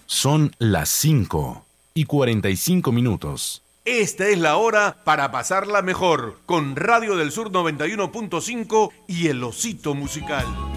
Son las 5:45. Esta es la hora para pasarla mejor con Radio del Sur 91.5 y El Osito Musical.